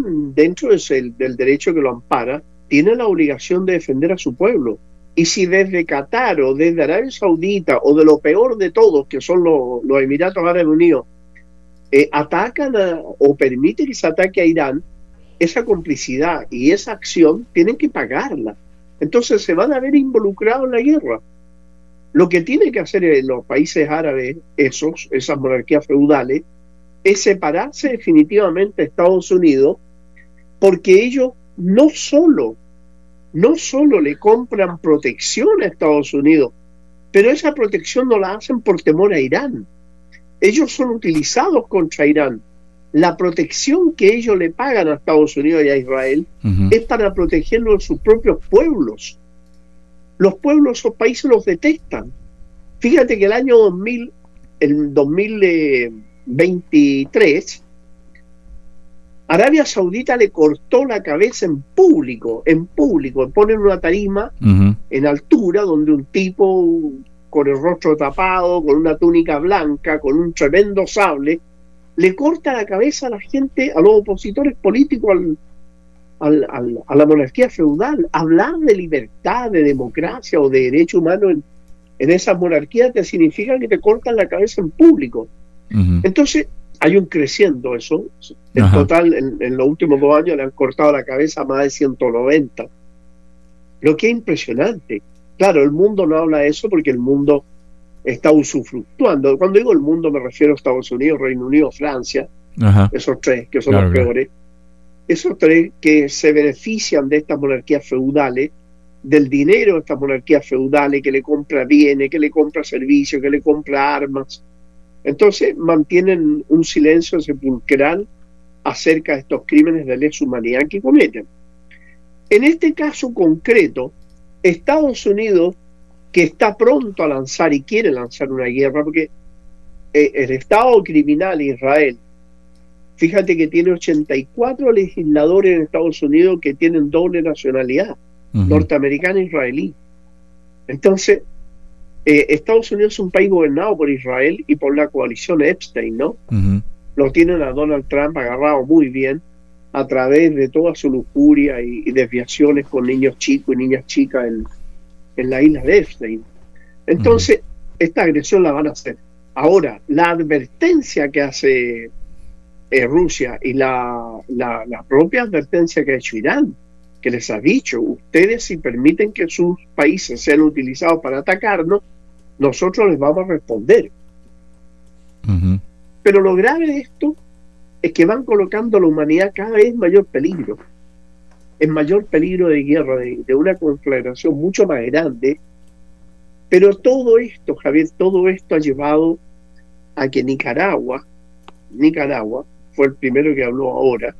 Irán, dentro del derecho que lo ampara, tiene la obligación de defender a su pueblo. Y si desde Qatar o desde Arabia Saudita o de lo peor de todos, que son los Emiratos Árabes Unidos, atacan o permiten que se ataque a Irán, esa complicidad y esa acción tienen que pagarla. Entonces se van a ver involucrados en la guerra. Lo que tienen que hacer los países árabes, esas monarquías feudales, es separarse definitivamente de Estados Unidos, porque ellos no solo le compran protección a Estados Unidos, pero esa protección no la hacen por temor a Irán. Ellos son utilizados contra Irán. La protección que ellos le pagan a Estados Unidos y a Israel es para protegerlos de sus propios pueblos. Los pueblos de esos países los detestan. Fíjate que el 2023, Arabia Saudita le cortó la cabeza en público, ponen una tarima en altura donde un tipo con el rostro tapado, con una túnica blanca, con un tremendo sable, le corta la cabeza a la gente, a los opositores políticos a la monarquía feudal. Hablar de libertad, de democracia o de derecho humano en esas monarquías te significa que te cortan la cabeza en público. Entonces hay un creciendo eso. En total, en los últimos 2 años le han cortado la cabeza a más de 190. Lo que es impresionante. Claro, el mundo no habla de eso porque el mundo está usufructuando. Cuando digo el mundo me refiero a Estados Unidos, Reino Unido, Francia, esos tres que son los peores. Esos tres que se benefician de estas monarquías feudales, del dinero de estas monarquías feudales, que le compra bienes, que le compra servicios, que le compra armas. Entonces mantienen un silencio sepulcral acerca de estos crímenes de lesa humanidad que cometen. En este caso concreto, Estados Unidos, que está pronto a lanzar y quiere lanzar una guerra, porque el Estado criminal Israel, fíjate que tiene 84 legisladores en Estados Unidos que tienen doble nacionalidad, norteamericana e israelí. Entonces, Estados Unidos es un país gobernado por Israel y por la coalición Epstein, ¿no? Lo tienen a Donald Trump agarrado muy bien a través de toda su lujuria y desviaciones con niños chicos y niñas chicas en la isla de Epstein. Entonces, esta agresión la van a hacer. Ahora, la advertencia que hace Rusia y la propia advertencia que ha hecho Irán, que les ha dicho, ustedes si permiten que sus países sean utilizados para atacarnos, nosotros les vamos a responder. Pero lo grave de esto es que van colocando a la humanidad cada vez en mayor peligro, de guerra, de una conflagración mucho más grande. Pero todo esto, Javier, todo esto ha llevado a que Nicaragua fue el primero que habló ahora,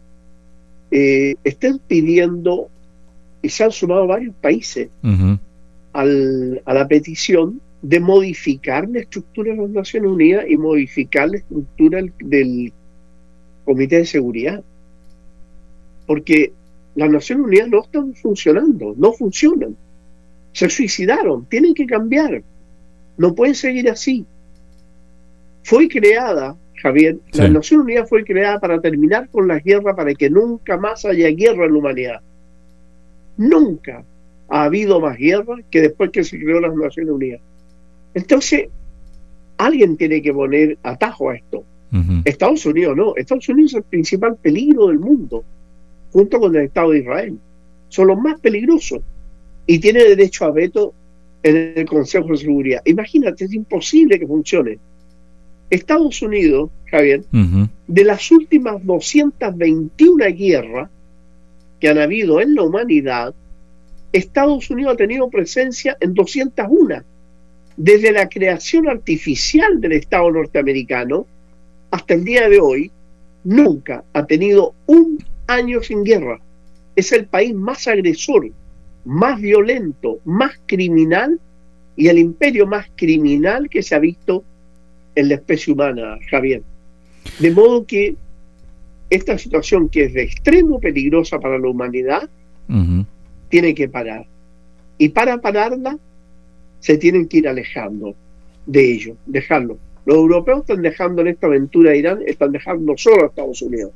estén pidiendo, y se han sumado varios países a la petición de modificar la estructura de las Naciones Unidas y modificar la estructura del Comité de Seguridad, porque las Naciones Unidas no están funcionando, no funcionan, se suicidaron, tienen que cambiar, no pueden seguir así. Fue creada, Javier, la Nación Unida fue creada para terminar con la guerra, para que nunca más haya guerra en la humanidad. Nunca ha habido más guerra que después que se creó las Naciones Unidas. Entonces, alguien tiene que poner atajo a esto. Estados Unidos no. Estados Unidos es el principal peligro del mundo, junto con el Estado de Israel. Son los más peligrosos y tiene derecho a veto en el Consejo de Seguridad. Imagínate, es imposible que funcione. Estados Unidos, Javier, de las últimas 221 guerras que han habido en la humanidad, Estados Unidos ha tenido presencia en 201. Desde la creación artificial del Estado norteamericano hasta el día de hoy, nunca ha tenido un año sin guerra. Es el país más agresor, más violento, más criminal y el imperio más criminal que se ha visto en la especie humana, Javier. De modo que esta situación, que es de extremo peligrosa para la humanidad, tiene que parar. Y para pararla, se tienen que ir alejando de ello, dejarlo. Los europeos están dejando en esta aventura de Irán, están dejando solo a Estados Unidos.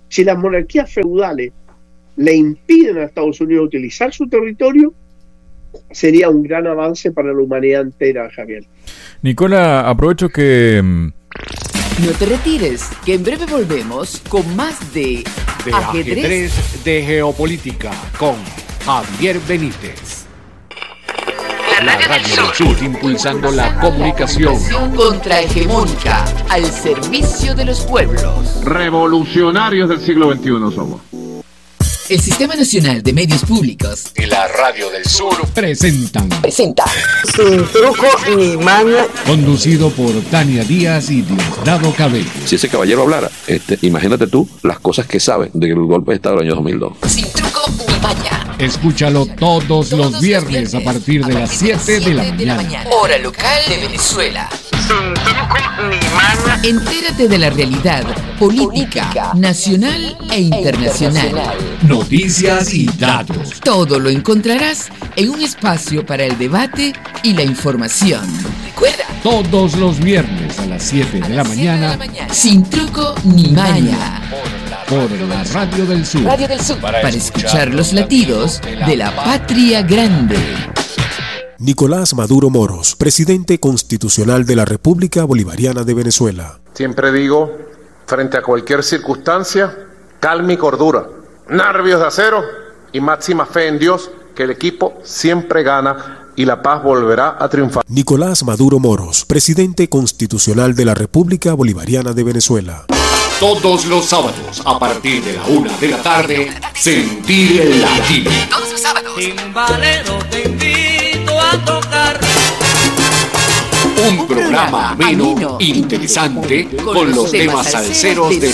Si las monarquías feudales le impiden a Estados Unidos utilizar su territorio, sería un gran avance para la humanidad entera, Javier. Nicola, aprovecho que... No te retires, que en breve volvemos con más de Ajedrez de Geopolítica con Javier Benítez. La Radio del Sur, impulsando la comunicación contrahegemónica al servicio de los pueblos. Revolucionarios del siglo XXI somos. El Sistema Nacional de Medios Públicos y la Radio del Sur presenta Sin truco ni maña, conducido por Tania Díaz y Diosdado Cabello. Si ese caballero hablara, imagínate tú las cosas que sabe del golpe de Estado del año 2002. sin truco ni maña. Escúchalo todos los viernes a partir de las 7 de la mañana. Hora local de Venezuela. Sin truco ni maña. Entérate de la realidad política, nacional e internacional. Noticias y datos. Todo lo encontrarás en un espacio para el debate y la información. Recuerda, Todos los viernes a las 7 de la mañana sin truco ni maña. por la Radio del Sur. Radio del Sur. Para escuchar los latidos de la patria grande. Nicolás Maduro Moros, presidente constitucional de la República Bolivariana de Venezuela. Siempre digo, frente a cualquier circunstancia, calma y cordura, nervios de acero y máxima fe en Dios, que el equipo siempre gana y la paz volverá a triunfar. Nicolás Maduro Moros, presidente constitucional de la República Bolivariana de Venezuela. Todos los sábados, a partir de la 1 de la tarde, Sentir el Latino. Todos los sábados. Timbalero, te invito a tocar. Un programa ameno, interesante, con los temas salseros de